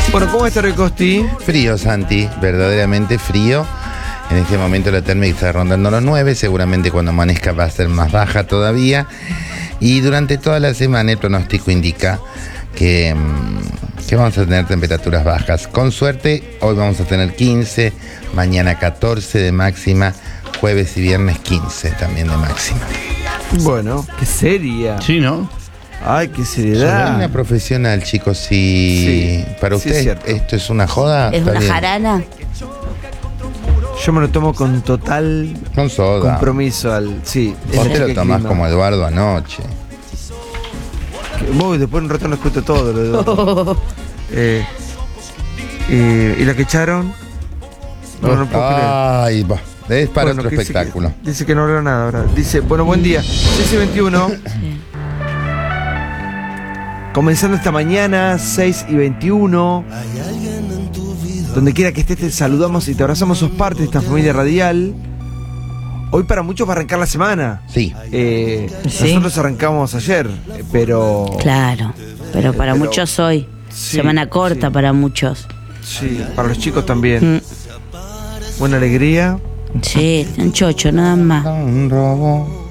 Bueno, ¿cómo está Recosti? Frío, Santi, verdaderamente frío. En este momento la térmica está rondando los 9, seguramente cuando amanezca va a ser más baja todavía. Y durante toda la semana el pronóstico indica que vamos a tener temperaturas bajas. Con suerte, hoy vamos a tener 15, mañana 14 de máxima, jueves y viernes 15 también de máxima. Bueno, qué seria. Sí, ¿no? Ay, qué Soy seriedad. una profesional, chicos, si para sí, es usted cierto. esto es una joda. ¿Es está una bien. jarana? Yo me lo tomo con total Con soda. compromiso sí. Vos te es lo el tomás clima. como Eduardo anoche. Vos después en un rato no escucho todo lo de Eduardo. ¿Y la que echaron? No puedo creer. Ay, va. Es para Bueno, otro que dice espectáculo. Dice que no habló nada ahora. Dice, bueno, buen día. 6:21. Comenzando esta mañana, 6:21. Donde quiera que estés, te saludamos y te abrazamos. Sos parte de esta familia radial. Hoy para muchos va a arrancar la semana. Sí. Nosotros arrancamos ayer, pero... Claro, pero para Pero- muchos hoy. Sí, Semana corta sí. para muchos. Sí, para los chicos también. Mm. Buena alegría. Sí, están chocho, nada más. Un robo.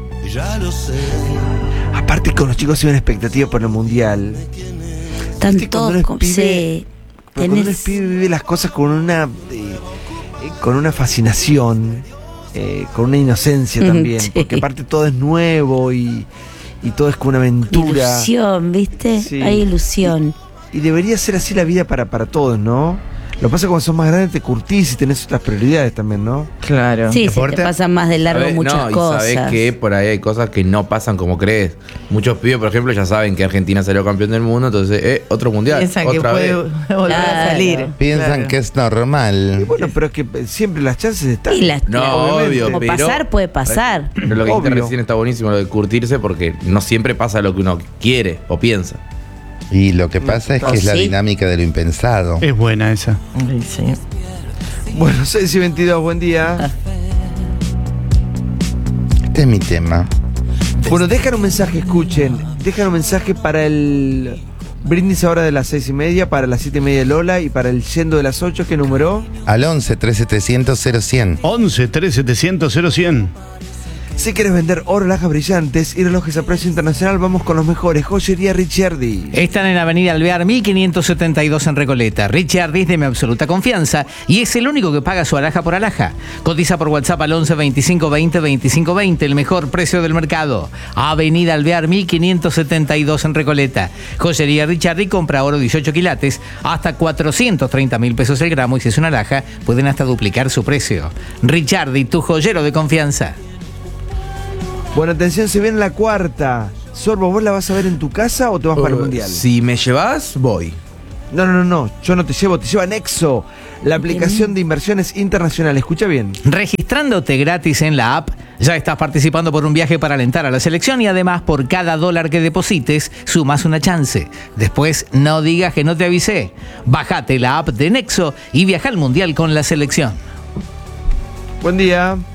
Aparte con los chicos se ven expectativas por el Mundial. Están Viste, cuando todos eres con... pibe, Sí, Pero cuando tenés- el pibe vive las cosas con una fascinación, con una inocencia también, Sí. porque aparte todo es nuevo y todo es como una aventura. ilusión, ¿viste? Sí. Hay ilusión. Y debería ser así la vida para todos, ¿no? Lo que pasa es que cuando sos más grandes te curtís y tenés otras prioridades también, ¿no? Claro. Sí, se ¿Deporte? te pasan más de largo ¿Sabés? muchas No, cosas. Y sabés que por ahí hay cosas que no pasan como crees. Muchos pibes, por ejemplo, ya saben que Argentina salió campeón del mundo, entonces, otro mundial. Piensan que otra puede vez. volver a Claro. salir. Piensan Claro. que es Y normal. bueno, pero es que siempre las chances están. Y las, No, Obviamente. obvio, como pero... pasar puede pasar. Pero lo que dijiste Obvio. recién está buenísimo, lo de curtirse, porque no siempre pasa lo que uno quiere o piensa. Y lo que pasa es que es la Sí. dinámica de lo impensado. Es buena esa. Sí, sí. Bueno, 6:22, buen día. Este es mi tema. Bueno, dejan un mensaje, escuchen. Dejan un mensaje para el brindis ahora de las 6:30, para las 7:30 Lola y para el yendo de las 8, ¿qué número? Al 11 3700 0100. 11 3700 0100. Si quieres vender oro, alhajas brillantes y relojes a precio internacional, vamos con los mejores. Joyería Ricciardi. Están en Avenida Alvear 1572 en Recoleta. Ricciardi es de mi absoluta confianza y es el único que paga su alhaja por alhaja. Cotiza por WhatsApp al 11 25 20 25 20, el mejor precio del mercado. Avenida Alvear 1572 en Recoleta. Joyería Ricciardi compra oro 18 quilates hasta 430.000 pesos el gramo y si es una alhaja pueden hasta duplicar su precio. Ricciardi, tu joyero de confianza. Bueno, atención, se viene la cuarta. Sorbo, ¿vos la vas a ver en tu casa o te vas para el Mundial? Si me llevas, voy. No. Yo no te llevo, te lleva Nexo, la aplicación de inversiones internacionales. Escucha bien. Registrándote gratis en la app, ya estás participando por un viaje para alentar a la selección y además por cada dólar que deposites, sumas una chance. Después, no digas que no te avisé. Bájate la app de Nexo y viaja al Mundial con la selección. Buen día.